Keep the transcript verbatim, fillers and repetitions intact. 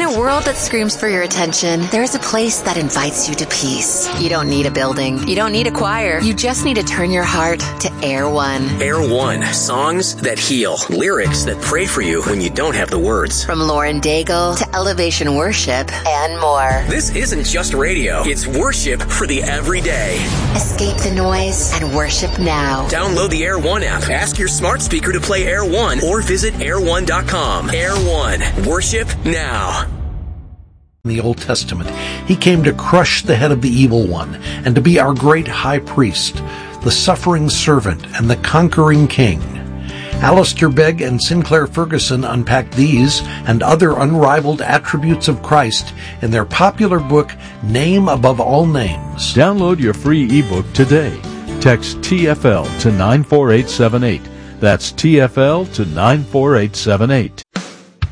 a world that screams for your attention, there's a place that invites you to peace. You don't need a building. You don't need a choir. You just need to turn your heart to Air One. Air One. Songs that heal. Lyrics that pray for you when you don't have the words. From Lauren Daigle to Elevation Worship and more. This isn't just radio. It's worship for the everyday. Escape the noise and worship now. Download the Air One app. Ask your smart speaker to play Air One or visit air one dot com. Air One. Worship now. In the Old Testament, he came to crush the head of the evil one and to be our great high priest, the suffering servant and the conquering king. Alistair Begg and Sinclair Ferguson unpack these and other unrivaled attributes of Christ in their popular book, Name Above All Names. Download your free ebook today. Text T F L to nine four eight seven eight. That's T F L to nine four eight seven eight.